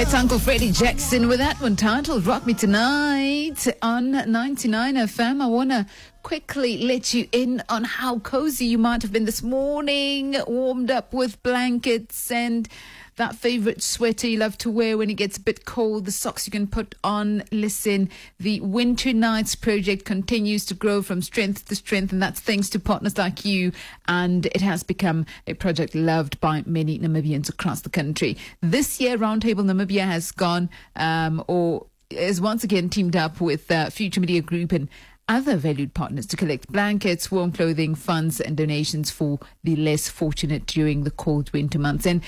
It's Uncle Freddie Jackson with that one titled Rock Me Tonight on 99 FM. I want to quickly let you in on how cozy you might have been this morning, warmed up with blankets and that favorite sweater you love to wear when it gets a bit cold, the socks you can put on. Listen, the Winter Nights project continues to grow from strength to strength, and that's thanks to partners like you, and it has become a project loved by many Namibians across the country. This year, Roundtable Namibia has gone or is once again teamed up with Future Media Group and other valued partners to collect blankets, warm clothing, funds and donations for the less fortunate during the cold winter months. And